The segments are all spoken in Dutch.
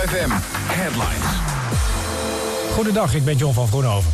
FM Headlines. Goedendag, ik ben John van Groenhoven.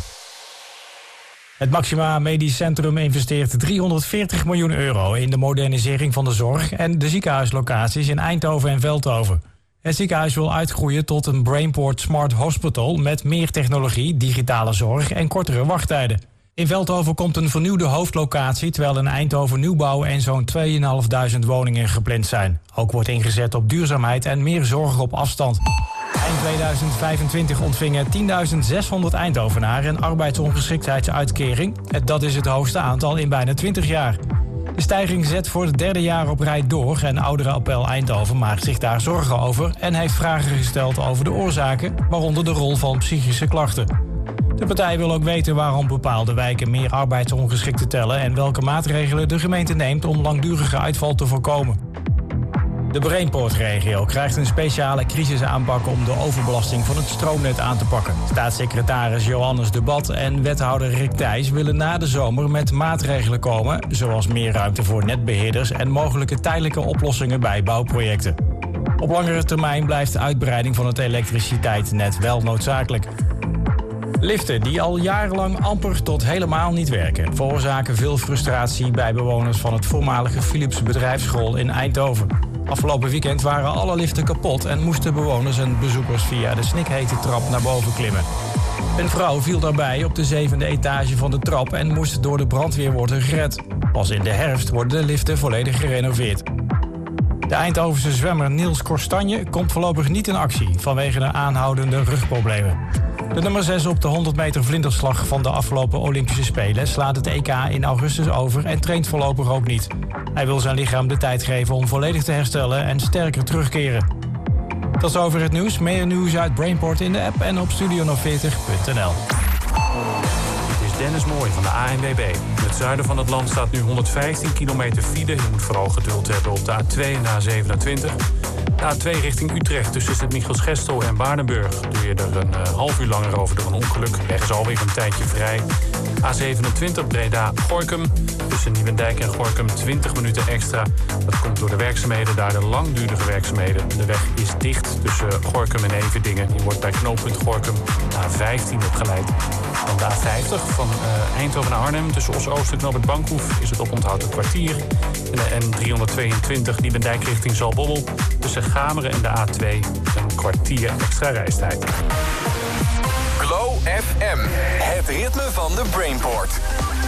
Het Maxima Medisch Centrum investeert €340 miljoen in de modernisering van de zorg en de ziekenhuislocaties in Eindhoven en Veldhoven. Het ziekenhuis wil uitgroeien tot een Brainport Smart Hospital met meer technologie, digitale zorg en kortere wachttijden. In Veldhoven komt een vernieuwde hoofdlocatie, terwijl in Eindhoven nieuwbouw en zo'n 2.500 woningen gepland zijn. Ook wordt ingezet op duurzaamheid en meer zorg op afstand. Eind 2025 ontvingen 10.600 Eindhovenaren een arbeidsongeschiktheidsuitkering. Dat is het hoogste aantal in bijna 20 jaar. De stijging zet voor het derde jaar op rij door en Ouderenappel Eindhoven maakt zich daar zorgen over en heeft vragen gesteld over de oorzaken, waaronder de rol van psychische klachten. De partij wil ook weten waarom bepaalde wijken meer arbeidsongeschikten tellen en welke maatregelen de gemeente neemt om langdurige uitval te voorkomen. De Brainport-regio krijgt een speciale crisisaanpak om de overbelasting van het stroomnet aan te pakken. Staatssecretaris Johannes de Bat en wethouder Rick Thijs willen na de zomer met maatregelen komen, zoals meer ruimte voor netbeheerders en mogelijke tijdelijke oplossingen bij bouwprojecten. Op langere termijn blijft de uitbreiding van het elektriciteitsnet wel noodzakelijk. Liften die al jarenlang amper tot helemaal niet werken, veroorzaken veel frustratie bij bewoners van het voormalige Philips bedrijfsschool in Eindhoven. Afgelopen weekend waren alle liften kapot en moesten bewoners en bezoekers via de snikhete trap naar boven klimmen. Een vrouw viel daarbij op de 7e etage van de trap en moest door de brandweer worden gered. Pas in de herfst worden de liften volledig gerenoveerd. De Eindhovense zwemmer Niels Korstanje komt voorlopig niet in actie vanwege de aanhoudende rugproblemen. De nummer 6 op de 100 meter vlinderslag van de afgelopen Olympische Spelen slaat het EK in augustus over en traint voorlopig ook niet. Hij wil zijn lichaam de tijd geven om volledig te herstellen en sterker terugkeren. Tot zover het nieuws. Meer nieuws uit Brainport in de app en op studiono40.nl. Het is Dennis Mooij van de ANWB. In het zuiden van het land staat nu 115 kilometer file. Je moet vooral geduld hebben op de A2 en de A27. De A2 richting Utrecht tussen Sint-Michiels-Gestel en Baardenburg doe je er een half uur langer over door een ongeluk. De weg is alweer een tijdje vrij. A27 Breda-Gorinchem tussen Nieuwendijk en Gorinchem 20 minuten extra. Dat komt door de werkzaamheden daar, de langdurige werkzaamheden. De weg is dicht tussen Gorinchem en Everdingen. Die wordt bij knooppunt Gorinchem A15 opgeleid. Dan de A50 van Eindhoven naar Arnhem tussen Os-Oost en knooppunt Bankhoef is het oponthoud een kwartier. En de N322 Nieuwendijk richting Zaltbommel tussen Gameren en de A2 een kwartier extra reistijd. Glow FM, het ritme van de Brainport.